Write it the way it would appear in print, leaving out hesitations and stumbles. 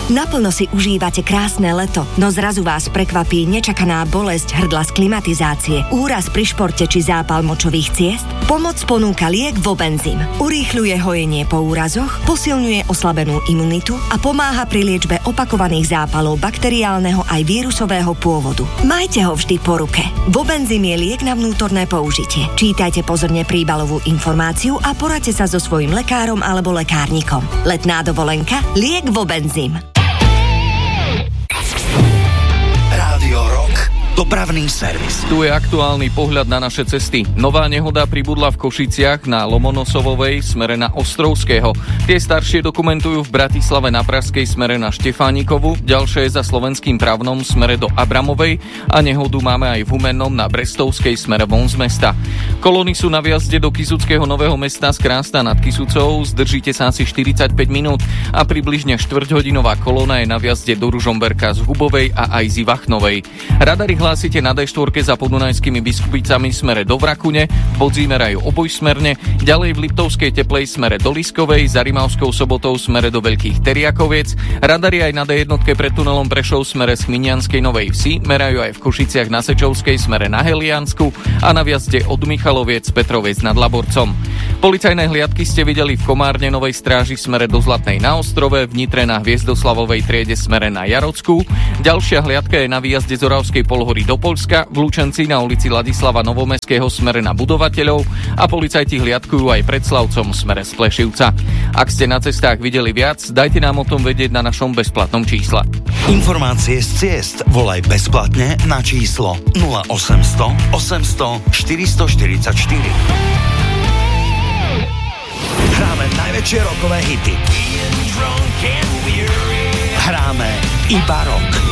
Naplno si užívate krásne leto, no zrazu vás prekvapí nečakaná bolesť hrdla z klimatizácie, úraz pri športe či zápal močových ciest? Pomoc ponúka liek Vobenzym. Urýchľuje hojenie po úrazoch, posilňuje oslabenú imunitu a pomáha pri liečbe opakovaných zápalov bakteriálneho aj vírusového pôvodu. Majte ho vždy po ruke. Vobenzym je liek na vnútorné použitie. Čítajte pozorne príbalovú informáciu a poradte sa so svojím lekárom alebo lekárnikom. Letná dovolenka? Liek Vobenzym. Rádio Rock. Dopravný servis. Tu je aktuálny pohľad na naše cesty. Nová nehoda pribudla v Košiciach na Lomonosovovej smere na Ostrovského. Tie staršie dokumentujú v Bratislave na Pražskej smere na Štefánikovu, ďalšie je za Slovenským Pravnom smere do Abramovej a nehodu máme aj v Humennom na Brestovskej smere von z mesta. Kolóny sú na vjazde do Kysuckého Nového Mesta z Krásna nad Kysucou, zdržíte sa asi 45 minút a približne štvrťhodinová kolóna je na vjazde do Ružomberka z Hubovej a aj z Ivachnovej. Radary hlásite na D4 za Podunajskými Biskupicami smere do Vrakune, v Bodzí merajú obojsmerne, ďalej v Liptovskej Teplej smere do Liskovej, za Rimavskou Sobotou smere do Veľkých Teriakoviec, radary aj na D1 pred tunelom Prešov smere z Chminianskej Novej Vsi, merajú aj v Košiciach na Sečovskej smere na Heliansku a na vjazde od Michaloviec Petrovec nad Laborcom. Policajné hliadky ste videli v Komárne Novej Stráži smere do Zlatnej na Ostrove, v Nitre na Hviezdoslavovej triede smere na Jarocku, ďalšia hliadka je na výjazde z Oravskej Polhory do Poľska, v Lučenci na ulici Ladislava Novomestského smere na Budovateľov a policajti hliadkujú aj pred Slavcom smere z Plešivca. Ak ste na cestách videli viac, dajte nám o tom vedieť na našom bezplatnom čísle. Informácie z ciest volaj bezplatne na číslo 0800 800 444. Hráme najväčšie rockové hity. Hráme iba rock.